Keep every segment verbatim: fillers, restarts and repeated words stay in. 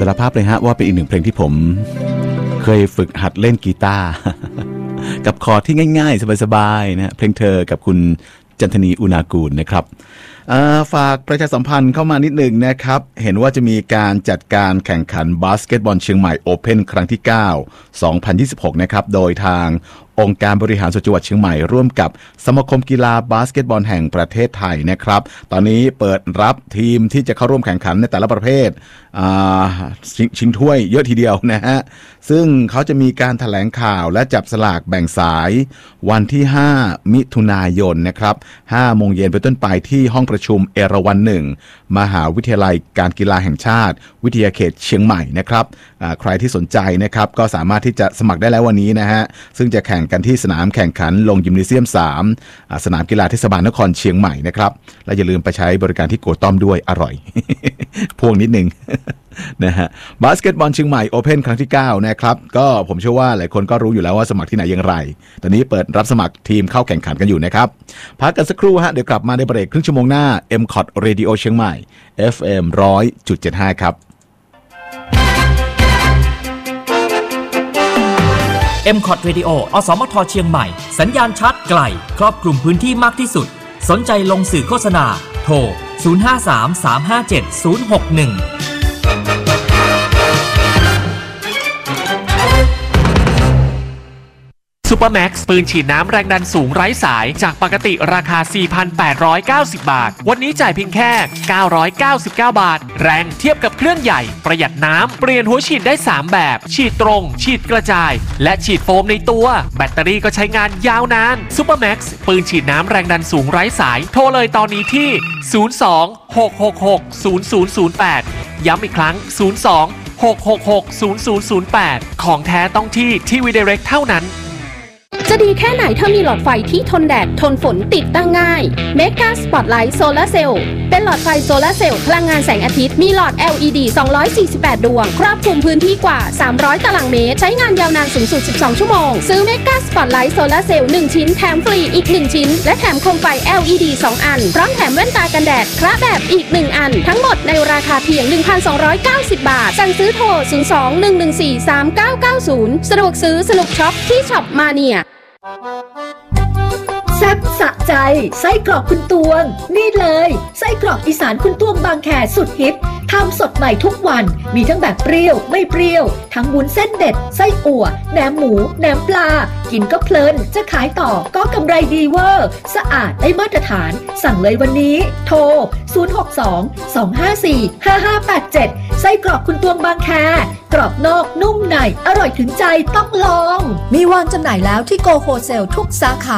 ารภาพเลยฮะว่าเป็นอีกหนึ่งเพลงที่ผมเคยฝึกหัดเล่นกีตาร์ กับคอร์ดที่ง่ายๆสบายๆนะเพลงเธอกับคุณจันทนีอุณากูลนะครับฝากประชาสัมพันธ์เข้ามานิดหนึ่งนะครับเห็นว่าจะมีการจัดการแข่งขันบาสเกตบอลเชียงใหม่โอเพ่นครั้งที่เก้า สองพันยี่สิบหกนะครับโดยทางองค์การบริหารส่วนจังหวัดเชียงใหม่ร่วมกับสมาคมกีฬาบาสเกตบอลแห่งประเทศไทยนะครับตอนนี้เปิดรับทีมที่จะเข้าร่วมแข่งขันในแต่ละประเภทช ช, ชิงถ้วยเยอะทีเดียวนะฮะซึ่งเขาจะมีการแถลงข่าวและจับสลากแบ่งสายวันที่ห้ามิถุนายนนะครับห้าโมงเย็นเป็นต้นไปที่ห้องประชุมเอราวัณหนึ่งมหาวิทยาลัยการกีฬาแห่งชาติวิทยาเขตเชียงใหม่นะครับใครที่สนใจนะครับก็สามารถที่จะสมัครได้แล้ววันนี้นะฮะซึ่งจะแข่งกันที่สนามแข่งขันลงยิมเนเซียมสามสนามกีฬาเทศบาลนครเชียงใหม่นะครับและอย่าลืมไปใช้บริการที่โกต้อมด้วยอร่อย พวงนิดนึง นะฮะบาสเกตบอลเชียงใหม่โอเพ่นครั้งที่เก้านะครับก็ผมเชื่อว่าหลายคนก็รู้อยู่แล้วว่าสมัครที่ไหนอย่างไรตอนนี้เปิดรับสมัครทีมเข้าแข่งขันกันอยู่นะครับพักกันสักครู่ฮะเดี๋ยวกลับมาในเบรกครึ่งชั่วโมงหน้า เอ็ม คอท Radio เชียงใหม่ เอฟ เอ็ม หนึ่งร้อยจุดเจ็ดห้า ครับเอ็ม คอท Radio อสมทเชียงใหม่สัญญาณชัดไกลครอบคลุมพื้นที่มากที่สุดสนใจลงสื่อโฆษณาโทรศูนย์ ห้า สาม สาม ห้า เจ็ด ศูนย์ หก หนึ่งซูเปอร์แม็กซ์ปืนฉีดน้ำแรงดันสูงไร้สายจากปกติราคา สี่พันแปดร้อยเก้าสิบ บาทวันนี้จ่ายเพียงแค่เก้าร้อยเก้าสิบเก้าบาทแรงเทียบกับเครื่องใหญ่ประหยัดน้ำเปลี่ยนหัวฉีดได้สามแบบฉีดตรงฉีดกระจายและฉีดโฟมในตัวแบตเตอรี่ก็ใช้งานยาวนานซูเปอร์แม็กซ์ปืนฉีดน้ำแรงดันสูงไร้สายโทรเลยตอนนี้ที่ศูนย์ สอง หก หก หก ศูนย์ ศูนย์ ศูนย์ แปดย้ำอีกครั้งศูนย์ สอง หก หก หก ศูนย์ ศูนย์ ศูนย์ แปดของแท้ต้องที่ทีวี Direct เท่านั้นจะดีแค่ไหนถ้ามีหลอดไฟที่ทนแดดทนฝนติดตั้งง่าย Mega Spotlight Solar Cell เป็นหลอดไฟโซลาร์เซลล์พลังงานแสงอาทิตย์มีหลอด แอล อี ดี สองร้อยสี่สิบแปด ดวงครอบคลุมพื้นที่กว่าสามร้อยตารางเมตรใช้งานยาวนานสูงสุดสิบสองชั่วโมงซื้อ Mega Spotlight Solar Cell หนึ่งชิ้นแถมฟรีอีกหนึ่งชิ้นและแถมโคมไฟ แอล อี ดี สองอันพร้อมแถมแว่นตากันแดดคระแบบอีกหนึ่งอันทั้งหมดในราคาเพียง หนึ่งพันสองร้อยเก้าสิบ บาทสั่งซื้อโทรศูนย์ สอง หนึ่ง หนึ่ง สี่ สาม เก้า เก้า ศูนย์สะดวกซื้อสนุกช็อปที่ช็อปมาเนียแซ่บสะใจไส้กรอกคุณตวงนี่เลยไส้กรอกอีสานคุณตวงบางแคสุดฮิตทำสดใหม่ทุกวันมีทั้งแบบเปรี้ยวไม่เปรี้ยวทั้งวุ้นเส้นเด็ดไส้อั่วแหนมหมูแหนมปลากินก็เพลินจะขายต่อก็กำไรดีเวอร์สะอาดได้มาตรฐานสั่งเลยวันนี้โทรศูนย์ หก สอง สอง ห้า สี่ ห้า ห้า แปด เจ็ดไส้กรอกคุณตวงบางแคกรอบนอกนุ่มในอร่อยถึงใจต้องลองมีวางจำหน่ายแล้วที่โกโฮเซลทุกสาขา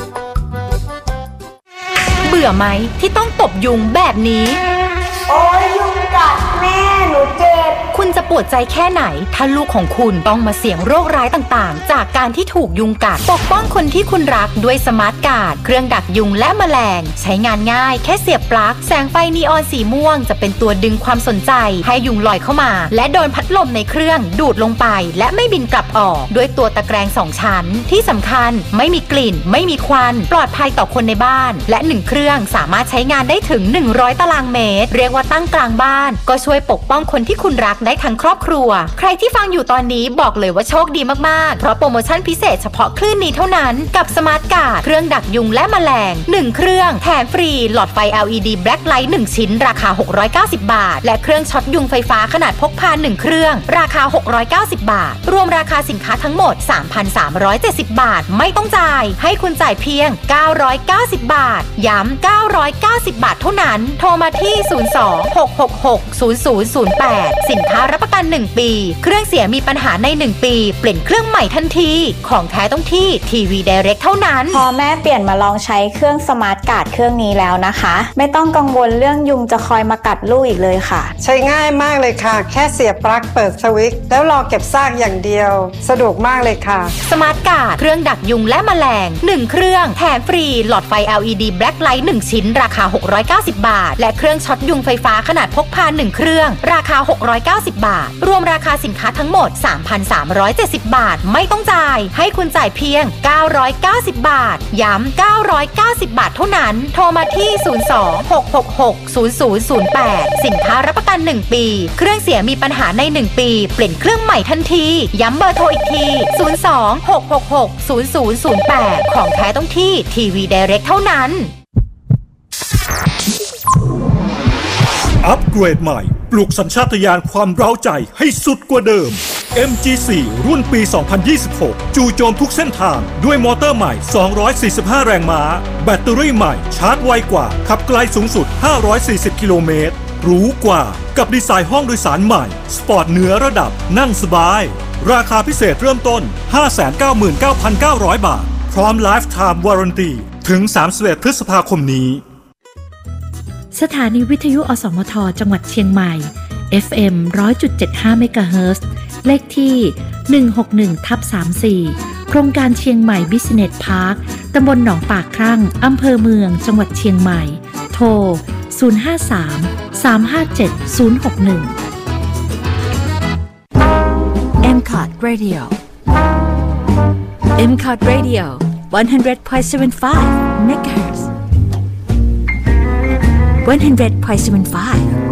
เบื่อไหมที่ต้องตบยุงแบบนี้โอ้ยยุงกัดแม่หนูเจ็บคุณจะปวดใจแค่ไหนถ้าลูกของคุณต้องมาเสี่ยงโรคร้ายต่างๆจากการที่ถูกยุงกัดปกป้องคนที่คุณรักด้วยสมาร์ทการ์ดเครื่องดักยุงและแมลงใช้งานง่ายแค่เสียบปลั๊กแสงไฟนีออนสีม่วงจะเป็นตัวดึงความสนใจให้ยุงลอยเข้ามาและโดนพัดลมในเครื่องดูดลงไปและไม่บินกลับออกด้วยตัวตะแกรงสองชั้นที่สำคัญไม่มีกลิ่นไม่มีควันปลอดภัยต่อคนในบ้านและหนึ่งเครื่องสามารถใช้งานได้ถึงหนึ่งร้อยตารางเมตรเรียกว่าตั้งกลางบ้านก็ช่วยปกป้องคนที่คุณรักได้ทั้งครอบครัวใครที่ฟังอยู่ตอนนี้บอกเลยว่าโชคดีมากๆเพราะโปรโมชั่นพิเศษเฉพาะคลื่นนี้เท่านั้นกับสมาร์ทการ์ดเครื่องดักยุงและแมลงหนึ่งเครื่องแถมฟรีหลอดไฟ แอล อี ดี Black Light หนึ่งชิ้นราคาหกร้อยเก้าสิบบาทและเครื่องช็อตยุงไฟฟ้าขนาดพกพาหนึ่งเครื่องราคาหกร้อยเก้าสิบบาทรวมราคาสินค้าทั้งหมด สามพันสามร้อยเจ็ดสิบ บาทไม่ต้องจ่ายให้คุณจ่ายเพียงเก้าร้อยเก้าสิบบาทย้ำเก้าร้อยเก้าสิบบาทเท่านั้นโทรมาที่ศูนย์ สอง หก หก หก ศูนย์ ศูนย์ ศูนย์ แปดสินค้ารับประกันหนึ่งปีเครื่องเสียมีปัญหาในหนึ่งปีเปลี่ยนเครื่องใหม่ทันทีของแท้ต้องที่ทีวี Direct เท่านั้นพอแม่เปลี่ยนมาลองใช้เครื่องสมาร์ทการ์ดเครื่องนี้แล้วนะคะไม่ต้องกังวลเรื่องยุงจะคอยมากัดลูกอีกเลยค่ะใช้ง่ายมากเลยค่ะแค่เสียบปลั๊กเปิดสวิตช์แล้วรอเก็บซากอย่างเดียวสะดวกมากเลยค่ะสมาร์ทการ์ดเครื่องดักยุงและแมลงหนึ่งเครื่องแถมฟรีหลอดไฟ แอล อี ดี Black Light หนึ่งชิ้นราคาหกร้อยเก้าสิบบาทและเครื่องช็อตยุงไฟฟ้าขนาดพกพาหนึ่งเครื่องราคาหกร้อยเก้าสิบบาททรวมราคาสินค้าทั้งหมด สามพันสามร้อยเจ็ดสิบ บาทไม่ต้องจ่ายให้คุณจ่ายเพียงเก้าร้อยเก้าสิบบาทย้ำเก้าร้อยเก้าสิบบาทเท่านั้นโทรมาที่ศูนย์ สอง หก หก หก ศูนย์ ศูนย์ ศูนย์ แปดสินค้ารับประกันหนึ่งปีเครื่องเสียมีปัญหาในหนึ่งปีเปลี่ยนเครื่องใหม่ทันทีย้ำเบอร์โทรอีกทีศูนย์ สอง หก หก หก ศูนย์ ศูนย์ ศูนย์ แปดของแท้ต้องที่ทีวี Direct เท่านั้นอัปเกรดใหม่ปลุกสัญชาตญาณความเร้าใจให้สุดกว่าเดิม เอ็ม จี โฟร์ รุ่นปี สองพันยี่สิบหก จู่โจมทุกเส้นทางด้วยมอเตอร์ใหม่ สองร้อยสี่สิบห้า แรงม้าแบตเตอรี่ใหม่ชาร์จไวกว่าขับไกลสูงสุด ห้าร้อยสี่สิบ กิโลเมตรหรูกว่ากับดีไซน์ห้องโดยสารใหม่สปอร์ตเหนือระดับนั่งสบายราคาพิเศษเริ่มต้น ห้าแสนเก้าหมื่นเก้าพันเก้าร้อย บาทพร้อม Lifetime Warranty ถึง สามสิบเอ็ด พฤษภาคมนี้สถานีวิทยุอสมทจังหวัดเชียงใหม่ เอฟ เอ็ม หนึ่งร้อยจุดเจ็ดห้า เมกะเฮิรตซ์ เลขที่ หนึ่งหกหนึ่งทับสามสี่ โครงการเชียงใหม่ Business Park ตำบลหนองปากครั่งอำเภอเมืองจังหวัดเชียงใหม่โทร ศูนย์ ห้า สาม สาม ห้า เจ็ด ศูนย์ หก หนึ่งเอ็ม ซี โอ ที Radio เอ็ม ซี โอ ที Radio one hundred point seven five เมกะเฮิรตซ์one hundred point seven five